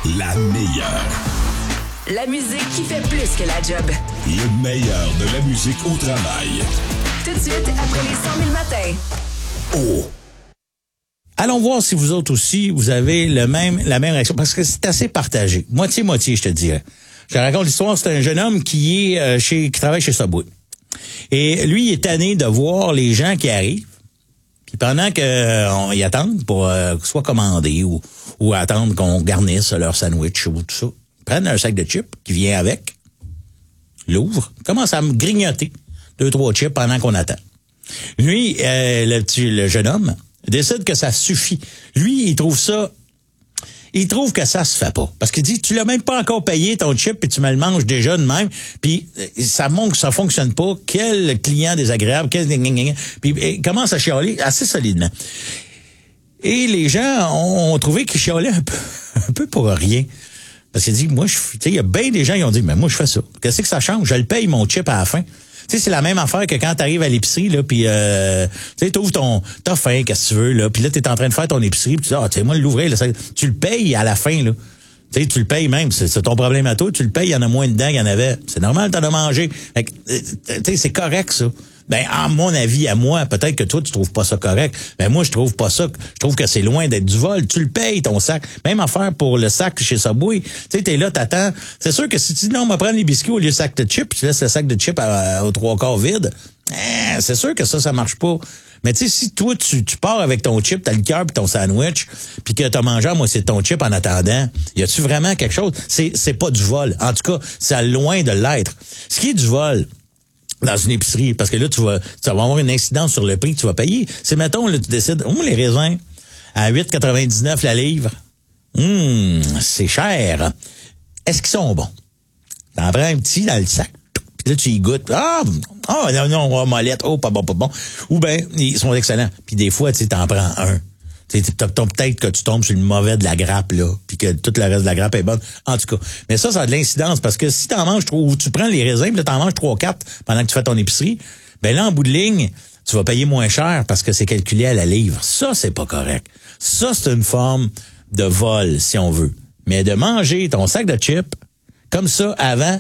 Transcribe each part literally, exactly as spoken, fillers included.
La meilleure. La musique qui fait plus que la job. Le meilleur de la musique au travail. Tout de suite, après les cent mille matins. Oh! Allons voir si vous autres aussi, vous avez le même, la même réaction, parce que c'est assez partagé. Moitié-moitié, je te dirais. Je te raconte l'histoire, c'est un jeune homme qui est euh, chez, qui travaille chez Subway. Et lui, il est tanné de voir les gens qui arrivent. Puis pendant qu'on y attendent pour euh, soit commander ou, ou attendre qu'on garnisse leur sandwich ou tout ça, ils prennent un sac de chips qui vient avec, l'ouvre, commence à me grignoter deux, trois chips pendant qu'on attend. Lui, euh, le, petit, le jeune homme, décide que ça suffit. Lui, il trouve ça... Il trouve que ça se fait pas. Parce qu'il dit, tu l'as même pas encore payé ton chip puis tu me le manges déjà de même. Puis ça montre que ça fonctionne pas. Quel client désagréable. Quel... Puis il commence à chialer assez solidement. Et les gens ont, ont trouvé qu'il chialait un peu, un peu pour rien. Parce qu'il dit, moi, je, tu sais, il y a bien des gens qui ont dit, mais moi, je fais ça. Qu'est-ce que ça change? Je le paye mon chip à la fin. Tu sais, c'est la même affaire que quand t'arrives à l'épicerie, là, puis euh, tu sais, t'ouvres ton... T'as faim, qu'est-ce que tu veux, là, puis là, t'es en train de faire ton épicerie, puis tu dis, ah, tu sais, moi, l'ouvrir, là, ça, tu le payes à la fin, là. Tu sais, tu le payes même, c'est, c'est ton problème à toi, tu le payes, il y en a moins dedans qu'il y en avait. C'est normal, t'en as mangé. Fait que, tu sais, c'est correct, ça. Ben, à mon avis, à moi, peut-être que toi, tu trouves pas ça correct. Ben, moi, je trouve pas ça. Je trouve que c'est loin d'être du vol. Tu le payes, ton sac. Même affaire pour le sac chez Subway. Tu sais, t'es là, t'attends. C'est sûr que si tu dis non, on va prendre les biscuits au lieu de sac de chips, tu laisses le sac de chips à, à, aux trois quarts vide, eh, c'est sûr que ça, ça marche pas. Mais tu sais, si toi, tu, tu pars avec ton chip, t'as le cœur puis ton sandwich, puis que t'as mangé à moitié de ton chip en attendant, y a-tu vraiment quelque chose? C'est, c'est pas du vol. En tout cas, c'est loin de l'être. Ce qui est du vol, dans une épicerie, parce que là, tu vas, tu vas avoir une incidence sur le prix que tu vas payer. C'est, mettons, là, tu décides, oh, les raisins, à huit quatre-vingt-dix-neuf la livre, hum, c'est cher. Est-ce qu'ils sont bons? T'en prends un petit dans le sac, puis là, tu y goûtes. Ah, oh, non, non, oh, molette, oh, pas bon, pas bon. Ou ben ils sont excellents. Puis des fois, tu sais, t'en prends un. Tu sais, peut-être que tu tombes sur le mauvais de la grappe, là, puis que tout le reste de la grappe est bonne. En tout cas. Mais ça, ça a de l'incidence, parce que si t'en manges trop, ou tu prends les raisins, puis là, t'en manges trois, quatre pendant que tu fais ton épicerie, ben là, en bout de ligne, tu vas payer moins cher parce que c'est calculé à la livre. Ça, c'est pas correct. Ça, c'est une forme de vol, si on veut. Mais de manger ton sac de chips, comme ça, avant,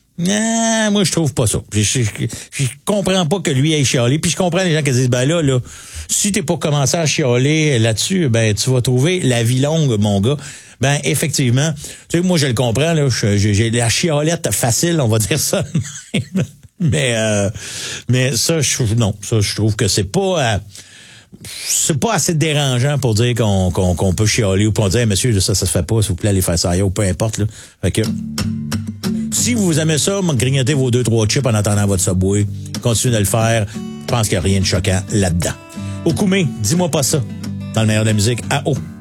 non, moi, je trouve pas ça. Je, je, je, je comprends pas que lui aille chialer. Puis je comprends les gens qui disent, ben là, là, si t'es pas commencé à chialer là-dessus, ben tu vas trouver la vie longue, mon gars. Ben, effectivement, tu sais, moi, je le comprends, là, je, je, j'ai la chialette facile, on va dire ça. mais, euh, mais ça, je trouve, non, ça, je trouve que c'est pas, euh, c'est pas assez dérangeant pour dire qu'on, qu'on, qu'on peut chialer ou pour dire, hey, monsieur, ça, ça se fait pas, s'il vous plaît, allez faire ça ailleurs, ou peu importe, là. Fait que, si vous aimez ça, grignoter vos deux, trois chips en attendant votre Subway, continuez de le faire. Je pense qu'il n'y a rien de choquant là-dedans. Okoumé, dis-moi pas ça. Dans le meilleur de la musique, à haut.